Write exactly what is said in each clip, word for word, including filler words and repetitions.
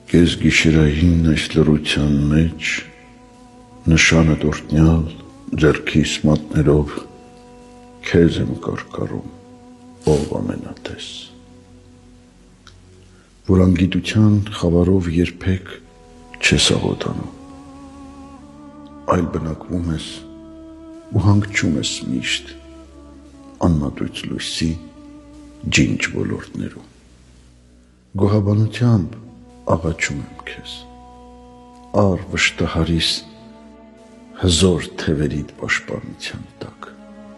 Կես գիշերային այս լռության մեջ նշանը տորտնյալ ձեռքիս մատներով քեզ եմ կարկառում, ով ամենատես, որ անգիտության խավարով երբեք չես աղոթանում, այլ բնակվում ես ու հանգչում ես միշտ անմատույց լույսի ջինջ ոլորտներում, գոհաբանությամբ աղաչում եմ քեզ, առ վշտահարիս հզոր թևերիդ պաշտպանության տակ,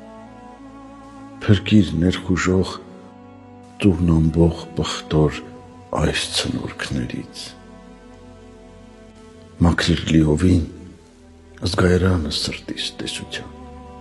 փրկիր ներխուժող ծուռնամբող պղտոր այս ցնորքներից, մաքրիր լիովին զգայարանը սրտիս տեսության,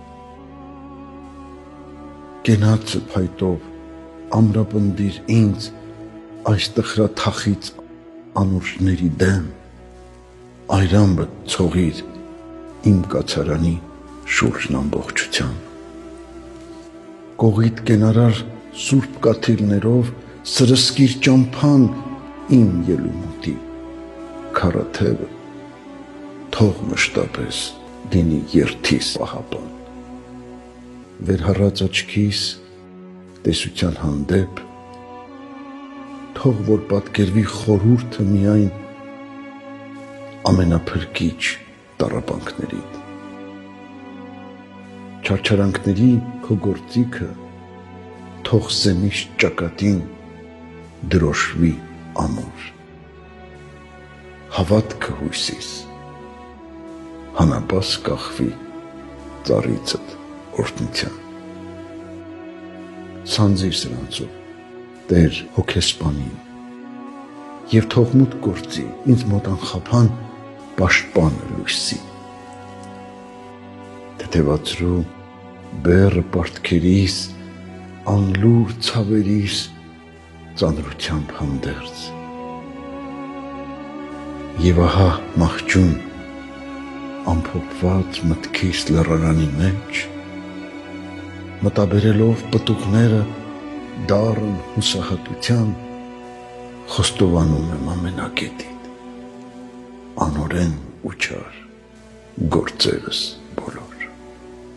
կենացը փայտով ամրապնդիր ինձ այս տխրաթախից անուրջների դեմ, այրամբը ցողիր իմ կացարանի շուրջն ամբողջությամբ, կողիդ կենարար սուրբ կաթիլներով սրսկիր ճամփան իմ ելումուտի քարաթևը, թող մշտապես լինի երթիս պահապան, վերհառած աչքիս տեսության հանդեպ, թող որ պատկերվի խորհուրդը միայն ամենափրկիչ տառապանքներիդ, չարչարանքների քո գործիքը թող սեմիշտ ճակատին դրոշվի ամուր, հավատքը հույսիս հանապաս կախվի ծառիցդ օրհնության, սանձիր սրանցով Տեր հոգեսպանին և թող մուտք գործի ինձ մոտ անխափան պաշտպանը լույսի, թեթևացրու բեռը պարտքերիս, անլուր ցավերիս ծանրությամբ հանդերձ, և ահա մահճուն ամփոփված մտքիս լռարանի մեջ, մտաբերելով պտուղները դառն հուսահատության, խոստովանում եմ ամենակետիդ, անօրեն ու չար գործերս բոլոր։